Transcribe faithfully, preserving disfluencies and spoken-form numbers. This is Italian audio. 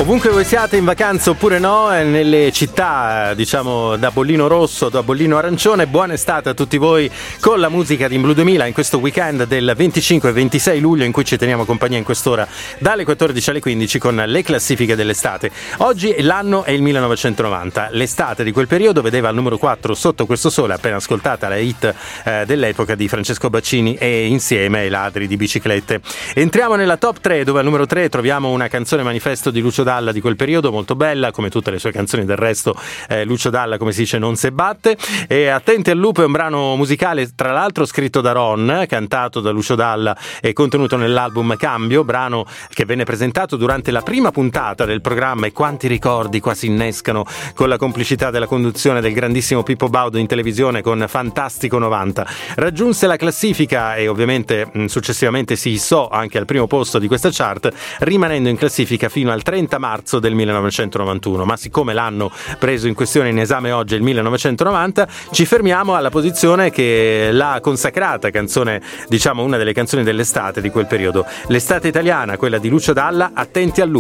Ovunque voi siate, in vacanza oppure no, nelle città, diciamo, da bollino rosso, da bollino arancione, buona estate a tutti voi con la musica di In Blue duemila in questo weekend del venticinque e ventisei luglio, in cui ci teniamo compagnia in quest'ora dalle quattordici alle quindici con le classifiche dell'estate. Oggi l'anno è il millenovecentonovanta, l'estate di quel periodo vedeva al numero quattro Sotto questo sole, appena ascoltata la hit eh, dell'epoca di Francesco Baccini e Insieme ai ladri di biciclette. Entriamo nella top tre, dove al numero tre troviamo una canzone manifesto di Lucio Dalla di quel periodo, molto bella, come tutte le sue canzoni del resto. eh, Lucio Dalla, come si dice, non se batte. E Attenti al lupo è un brano musicale, tra l'altro scritto da Ron, cantato da Lucio Dalla e contenuto nell'album Cambio, brano che venne presentato durante la prima puntata del programma, e quanti ricordi qua si innescano con la complicità della conduzione del grandissimo Pippo Baudo in televisione con Fantastico novanta. Raggiunse la classifica e ovviamente mh, successivamente si issò anche al primo posto di questa chart, rimanendo in classifica fino al trenta marzo del millenovecentonovantuno. Ma siccome l'anno preso in questione in esame oggi è il millenovecentonovanta, ci fermiamo alla posizione che l'ha consacrata, canzone, diciamo una delle canzoni dell'estate di quel periodo, l'estate italiana, quella di Lucio Dalla, Attenti al lupo.